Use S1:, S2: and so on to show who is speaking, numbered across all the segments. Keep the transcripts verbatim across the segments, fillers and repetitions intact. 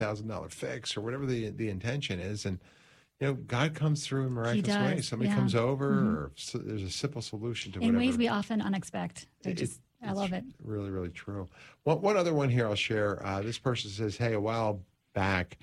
S1: thousand dollars fix or whatever the the intention is. And, you know, God comes through in
S2: He
S1: miraculous
S2: does,
S1: ways. Somebody
S2: yeah.
S1: comes over
S2: Mhm.
S1: or so there's a simple solution to
S2: In
S1: whatever.
S2: ways we often unexpect. They're
S1: It-
S2: just, I
S1: it's
S2: love it.
S1: Really, really true. One, one other one here I'll share. Uh, this person says, hey, a while back,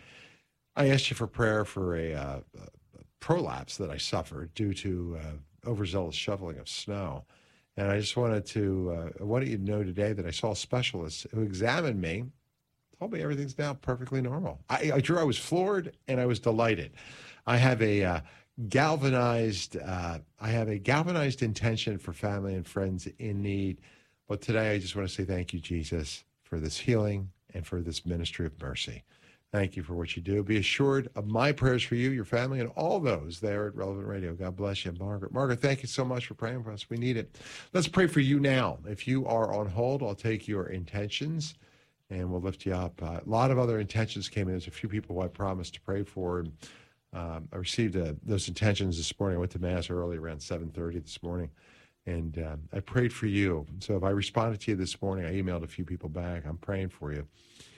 S1: I asked you for prayer for a, uh, a prolapse that I suffered due to uh, overzealous shoveling of snow. And I just wanted to, uh, I wanted you to know today that I saw a specialist who examined me, told me everything's now perfectly normal. I, I Drew, I was floored and I was delighted. I have a uh, galvanized, uh, I have a galvanized intention for family and friends in need. But today I just want to say thank you, Jesus, for this healing and for this ministry of mercy. Thank you for what you do. Be assured of my prayers for you, your family, and all those there at Relevant Radio. God bless you, Margaret. Margaret, thank you so much for praying for us. We need it. Let's pray for you now. If you are on hold, I'll take your intentions and we'll lift you up. Uh, a lot of other intentions came in. There's a few people who I promised to pray for. And, um, I received uh, those intentions this morning. I went to Mass early around seven thirty this morning. And uh, I prayed for you. So if I responded to you this morning, I emailed a few people back. I'm praying for you.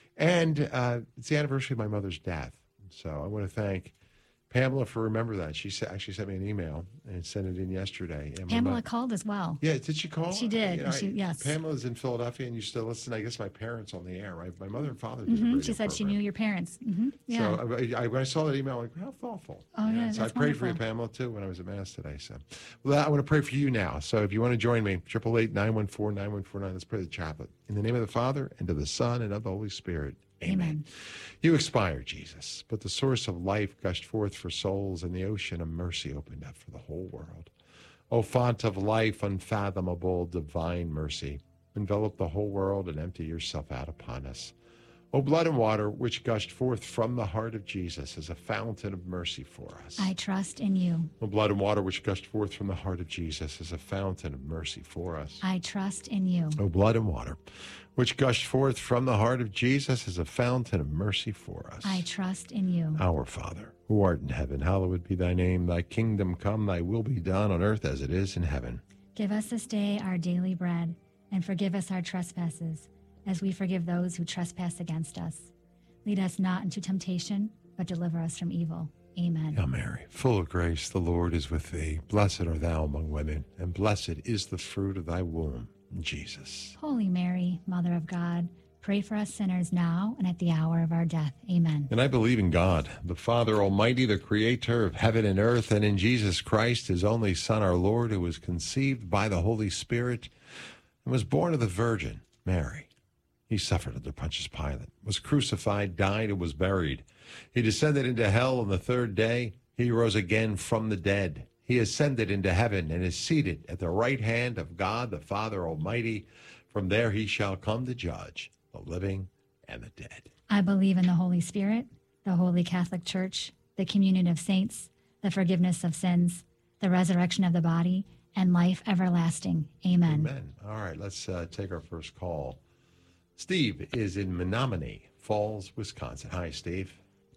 S1: And uh, it's the anniversary of my mother's death. So I want to thank Pamela for remembering that. She sa- actually sent me an email and sent it in yesterday. And my
S2: Pamela
S1: mo-
S2: called as well.
S1: Yeah, did she call?
S2: She did.
S1: You know,
S2: She-
S1: I-
S2: yes.
S1: Pamela's in Philadelphia, and you still listen. I guess my parents on the air, right? My mother and father did a
S2: hmm
S1: radio
S2: She said she
S1: program.
S2: knew your parents. hmm Yeah.
S1: So I, I, when I saw that email, I'm like, how thoughtful.
S2: Oh,
S1: You know,
S2: yeah,
S1: So I
S2: that's
S1: prayed for you,
S2: wonderful.
S1: Pamela, too, when I was at Mass today. So well, I want to pray for you now. So if you want to join me, eight eight eight, nine one four, nine one four nine, let's pray the chaplet. In the name of the Father, and of the Son, and of the Holy Spirit. Amen.
S2: Amen.
S1: You expired, Jesus, but the source of life gushed forth for souls, and the ocean of mercy opened up for the whole world. O font of life, unfathomable, divine mercy, envelop the whole world and empty yourself out upon us. O blood and water, which gushed forth from the heart of Jesus as a fountain of mercy for us.
S2: I trust in you.
S1: O blood and water, which gushed forth from the heart of Jesus as a fountain of mercy for us.
S2: I trust in you.
S1: O blood and water, which gushed forth from the heart of Jesus as a fountain of mercy for us.
S2: I trust in you.
S1: Our Father, who art in heaven, hallowed be thy name. Thy kingdom come, thy will be done on earth as it is in heaven.
S2: Give us this day our daily bread, and forgive us our trespasses, as we forgive those who trespass against us. Lead us not into temptation, but deliver us from evil. Amen.
S1: Hail Mary, full of grace, the Lord is with thee. Blessed art thou among women, and blessed is the fruit of thy womb, Jesus.
S2: Holy Mary, Mother of God, pray for us sinners now and at the hour of our death. Amen.
S1: And I believe in God, the Father Almighty, the creator of heaven and earth, and in Jesus Christ, his only Son, our Lord, who was conceived by the Holy Spirit and was born of the Virgin Mary. He suffered under Pontius Pilate, was crucified, died, and was buried. He descended into hell on the third day. He rose again from the dead. He ascended into heaven and is seated at the right hand of God, the Father Almighty. From there he shall come to judge the living and the dead.
S2: I believe in the Holy Spirit, the Holy Catholic Church, the communion of saints, the forgiveness of sins, the resurrection of the body, and life everlasting. Amen.
S1: Amen. All right, let's uh, take our first call. Steve is in Menominee Falls, Wisconsin. Hi, Steve.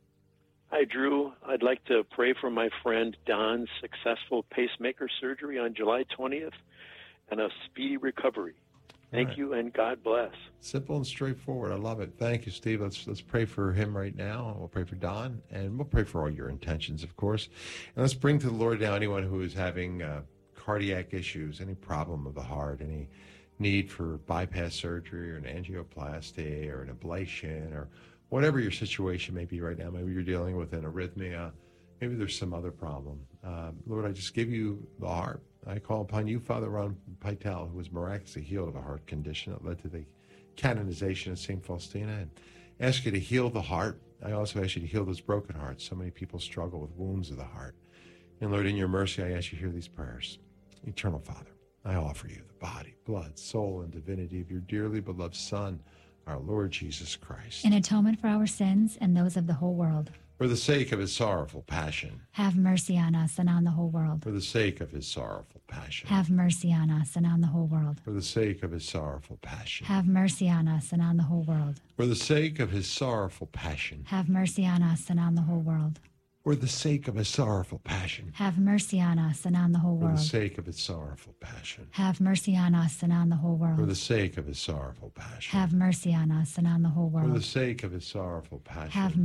S3: Hi, Drew. I'd like to pray for my friend Don's successful pacemaker surgery on July twentieth and a speedy recovery. Thank
S1: right.
S3: you, and God bless.
S1: Simple and straightforward. I love it. Thank you, Steve. Let's let's pray for him right now. We'll pray for Don, and we'll pray for all your intentions, of course. And let's bring to the Lord now anyone who is having uh, cardiac issues, any problem of the heart, any need for bypass surgery or an angioplasty or an ablation or whatever your situation may be right now. Maybe you're dealing with an arrhythmia. Maybe there's some other problem. Uh, Lord, I just give you the heart. I call upon you, Father Ron Pytel, who was miraculously healed of a heart condition that led to the canonization of Saint Faustina, and ask you to heal the heart. I also ask you to heal those broken hearts. So many people struggle with wounds of the heart. And Lord, in your mercy, I ask you to hear these prayers. Eternal Father, I offer you the body, blood, soul, and divinity of your dearly beloved Son, our Lord Jesus Christ.
S2: In atonement for our sins and those of the whole world,
S1: For the sake of his sorrowful passion.
S2: have mercy on us and on the whole world.
S1: For the sake of his sorrowful passion.
S2: Have mercy on us and on the whole world.
S1: For the sake of his sorrowful passion.
S2: Have mercy on us and on the whole world.
S1: For the sake of his sorrowful passion.
S2: Have mercy on us and on the whole world.
S1: For the sake of his sorrowful passion.
S2: Have mercy on us and on the whole
S1: For the
S2: world.
S1: sake of his sorrowful passion.
S2: Have mercy on us and on the whole
S1: For
S2: world.
S1: the sake of his sorrowful passion.
S2: Have mercy on us and on the whole
S1: For the
S2: world.
S1: sake of his sorrowful passion.
S2: Have